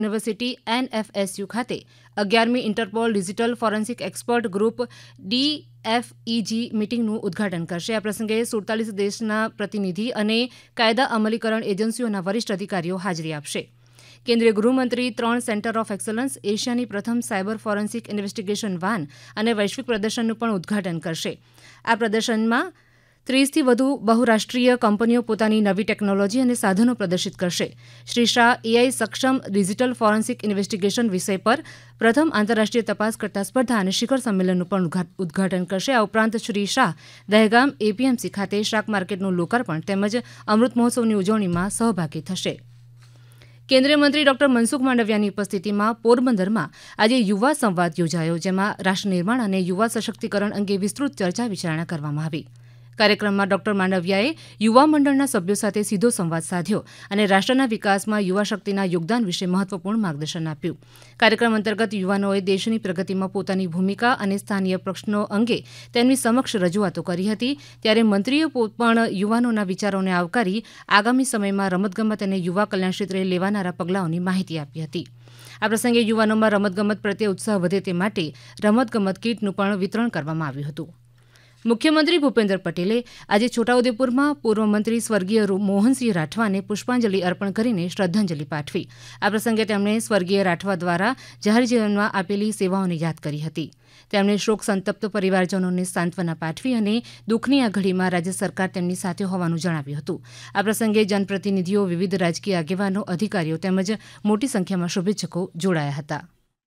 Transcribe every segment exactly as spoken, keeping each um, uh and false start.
University N F S U ખાતે અગિયારમી Interpol digital forensic expert group D F ઇ જી મીટિંગનું ઉદઘાટન કરશે. આ પ્રસંગે સુડતાલીસ દેશના પ્રતિનિધિ અને કાયદા અમલીકરણ એજન્સીઓના વરિષ્ઠ અધિકારીઓ હાજરી આપશે. કેન્દ્રીય ગૃહમંત્રી ત્રણ સેન્ટર ઓફ એક્સલન્સ, એશિયાની પ્રથમ સાયબર ફોરેન્સિક ઇન્વેસ્ટિગેશન વાન અને વૈશ્વિક પ્રદર્શનનું પણ ઉદઘાટન કરશે. આ પ્રદર્શનમાં ત્રીસથી વધુ બહુરાષ્ટ્રીય કંપનીઓ પોતાની નવી ટેકનોલોજી અને સાધનો પ્રદર્શિત કરશે. શ્રી શાહ એઆઈ સક્ષમ ડિજિટલ ફોરેન્સિક ઇન્વેસ્ટિગેશન વિષય પર પ્રથમ આંતરરાષ્ટ્રીય તપાસકર્તા સ્પર્ધા અને શિખર સંમેલનનું પણ ઉદઘાટન કરશે. આ ઉપરાંત શ્રી શાહ દહેગામ એપીએમસી ખાતે શાક માર્કેટનું લોકાર્પણ તેમજ અમૃત મહોત્સવની ઉજવણીમાં સહભાગી થશે. કેન્દ્રીય મંત્રી ડોક્ટર મનસુખ માંડવિયાની ઉપસ્થિતિમાં પોરબંદરમાં આજે યુવા સંવાદ યોજાયો, જેમાં રાષ્ટ્ર નિર્માણ અને યુવા સશક્તિકરણ અંગે વિસ્તૃત ચર્ચા વિચારણા કરવામાં આવી. કાર્યક્રમમાં ડોક્ટર માંડવિયાએ યુવા મંડળના સભ્યો સાથે સીધો સંવાદ સાધ્યો અને રાષ્ટ્રના વિકાસમાં યુવા શક્તિના યોગદાન વિશે મહત્વપૂર્ણ માર્ગદર્શન આપ્યું. કાર્યક્રમ અંતર્ગત યુવાનોએ દેશની પ્રગતિમાં પોતાની ભૂમિકા અને સ્થાનીય પ્રશ્નો અંગે તેમની સમક્ષ રજૂઆતો કરી હતી. ત્યારે મંત્રીએ પણ યુવાનોના વિચારોને આવકારી આગામી સમયમાં રમતગમત અને યુવા કલ્યાણ ક્ષેત્રે લેવાનારા પગલાંઓની માહિતી આપી હતી. આ પ્રસંગે યુવાનોમાં રમતગમત પ્રત્યે ઉત્સાહ વધે તે માટે રમતગમત કીટનું પણ વિતરણ કરવામાં આવ્યું હતું. મુખ્યમંત્રી ભૂપેન્દ્ર પટેલે આજે છોટાઉદેપુરમાં પૂર્વ મંત્રી સ્વર્ગીય મોહનસિંહ રાઠવાને પુષ્પાંજલિ અર્પણ કરીને શ્રદ્ધાંજલિ પાઠવી. આ પ્રસંગે તેમણે સ્વર્ગીય રાઠવા દ્વારા જાહેર જીવનમાં આપેલી સેવાઓને યાદ કરી હતી. તેમણે શોક સંતપ્ત પરિવારજનોને સાંત્વના પાઠવી અને દુઃખની આ ઘડીમાં રાજ્ય સરકાર તેમની સાથે હોવાનું જણાવ્યું હતું. આ પ્રસંગે જનપ્રતિનિધિઓ, વિવિધ રાજકીય આગેવાનો, અધિકારીઓ તેમજ મોટી સંખ્યામાં શુભેચ્છકો જોડાયા હતા.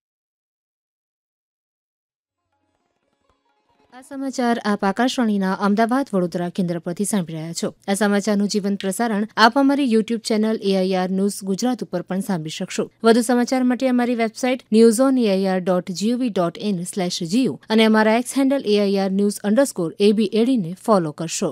આ સમાચાર આપ આકાશવાણીના અમદાવાદ વડોદરા કેન્દ્ર પરથી સાંભળી રહ્યા છો. આ સમાચારનું જીવંત પ્રસારણ આપ અમારી YouTube channel AIR news Gujarat ઉપર પણ સાંભળી શકશો. વધુ સમાચાર માટે અમારી website news on AIR dot GOV dot in slash Jio અને અમારા x handle AIR news underscore એબી એડીને ફોલો કરશો.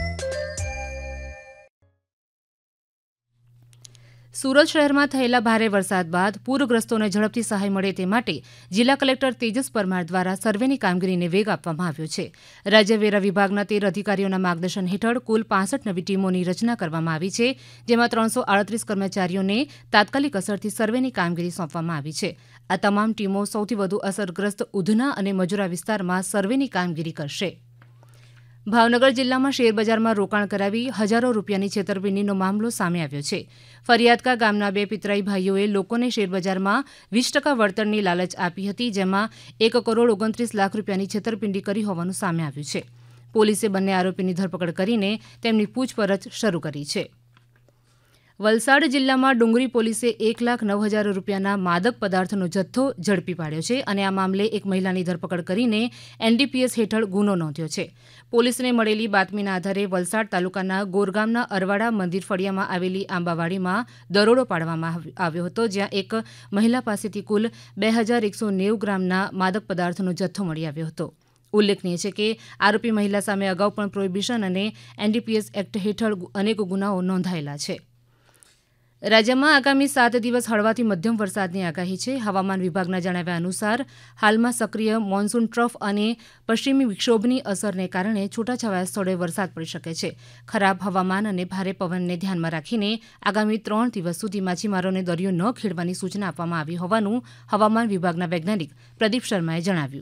સુરત શહેરમાં થયેલા ભારે વરસાદ બાદ પૂરગ્રસ્તોને ઝડપથી સહાય મળે તે માટે જિલ્લા કલેક્ટર તેજસ પરમાર દ્વારા સર્વેની કામગીરીને વેગ આપવામાં આવ્યો છે. રાજ્ય વેરા વિભાગના તેર અધિકારીઓના માર્ગદર્શન હેઠળ કુલ પાંસઠ નવી ટીમોની રચના કરવામાં આવી છે, જેમાં ત્રણસો આડત્રીસ કર્મચારીઓને તાત્કાલિક અસરથી સર્વેની કામગીરી સોંપવામાં આવી છે. આ તમામ ટીમો સૌથી વધુ અસરગ્રસ્ત ઉધના અને મજુરા વિસ્તારમાં સર્વેની કામગીરી કરશે. ભાવનગર જિલ્લામાં શેરબજારમાં રોકાણ કરાવી હજારો રૂપિયાની છેતરપિંડીનો મામલો સામે આવ્યો છે. ફરિયાદકા ગામના બે પિતરાઈ ભાઈઓએ લોકોને શેરબજારમાં વીસ ટકા વળતરની લાલચ આપી હતી, જેમાં એક કરોડ ઓગણત્રીસ લાખ રૂપિયાની છેતરપિંડી કરી હોવાનું સામે આવ્યું છે. પોલીસે બંને આરોપીની ધરપકડ કરીને તેમની પૂછપરછ શરૂ કરી છે. વલસાડ જિલ્લામાં ડુંગરી પોલીસે એક લાખ નવ હજાર રૂપિયાના માદક પદાર્થનો જથ્થો ઝડપી પાડ્યો છે અને આ મામલે એક મહિલાની ધરપકડ કરીને એનડીપીએસ હેઠળ ગુનો નોંધ્યો છે. પોલીસને મળેલી બાતમીના આધારે વલસાડ તાલુકાના ગોરગામના અરવાડા મંદિર ફળિયામાં આવેલી આંબાવાડીમાં દરોડો પાડવામાં આવ્યો હતો, જ્યાં એક મહિલા પાસેથી કુલ બે હજાર એકસો નેવું ગ્રામના માદક પદાર્થનો જથ્થો મળી આવ્યો હતો. ઉલ્લેખનીય છે કે આરોપી મહિલા સામે અગાઉ પણ પ્રોહિબિશન અને એનડીપીએસ એક્ટ હેઠળ અનેક ગુનાઓ નોંધાયેલા છે. રાજ્યમાં આગામી સાત દિવસ હળવાથી મધ્યમ વરસાદની આગાહી છે. હવામાન વિભાગના જણાવ્યા અનુસાર હાલમાં સક્રિય મોન્સૂન ટ્રફ અને પશ્ચિમી વિક્ષોભની અસરને કારણે છૂટાછવાયા સ્થળોએ વરસાદ પડી શકે છે. ખરાબ હવામાન અને ભારે પવનને ધ્યાનમાં રાખીને આગામી ત્રણ દિવસ સુધી માછીમારોને દરિયો ન ખેડવાની સૂચના આપવામાં આવી હોવાનું હવામાન વિભાગના વૈજ્ઞાનિક પ્રદીપ શર્માએ જણાવ્યું.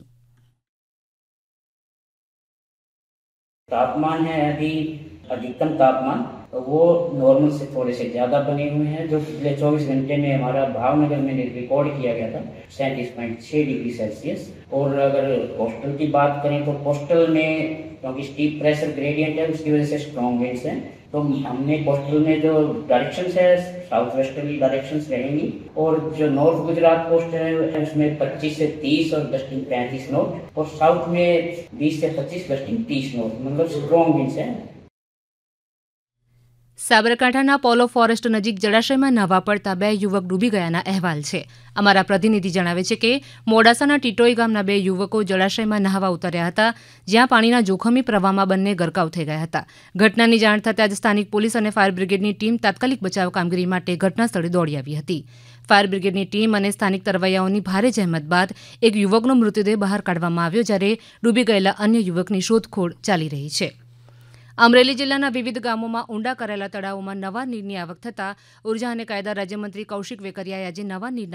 तापमान है अभी अधिकतम तापमान वो नॉर्मल से थोड़े से ज़्यादा बने हुए हैं, जो पिछले चौबीस घंटे में हमारा भावनगर में रिकॉर्ड किया गया था सैंतीस पॉइंट छः डिग्री सेल्सियस. और अगर कोस्टल की बात करें तो कोस्टल में क्योंकि स्टीप प्रेशर ग्रेडियंट है, उसकी वजह से स्ट्रॉन्ग विंड्स हैं, तो हमने कोस्टल में जो डायरेक्शंस है साउथ वेस्टर्ली डायरेक्शंस रहेंगी. और जो नॉर्थ गुजरात कोस्ट है उसमें पच्चीस से तीस और गस्टिंग पैंतीस नॉट, और साउथ में बीस से पच्चीस गस्टिंग तीस नॉट, मतलब स्ट्रॉन्ग विंड्स हैं. સાબરકાંઠાના પોલો ફોરેસ્ટ નજીક જળાશયમાં નહાવા પડતા બે યુવક ડૂબી ગયાના અહેવાલ છે. અમારા પ્રતિનિધિ જણાવે છે કે મોડાસાના ટીટોઈ ગામના બે યુવકો જળાશયમાં નહાવા ઉતર્યા હતા, જ્યાં પાણીના જોખમી પ્રવાહમાં બંને ગરકાવ થઈ ગયા હતા. ઘટનાની જાણ થતાં જ સ્થાનિક પોલીસ અને ફાયર બ્રિગેડની ટીમ તાત્કાલિક બચાવ કામગીરી માટે ઘટના સ્થળે દોડી આવી હતી. ફાયર બ્રિગેડની ટીમ અને સ્થાનિક તરવૈયાઓની ભારે જહેમત બાદ એક યુવકનો મૃતદેહ બહાર કાઢવામાં આવ્યો, જ્યારે ડૂબી ગયેલા અન્ય યુવકની શોધખોળ ચાલી રહી છે. અમરેલી જિલ્લાના વિવિધ ગામોમાં ઊંડા કરેલા તળાવોમાં નવા નીરની આવક થતાં ઉર્જા અને કાયદા રાજ્યમંત્રી કૌશિક વેકરિયાએ આજે નવા નીરના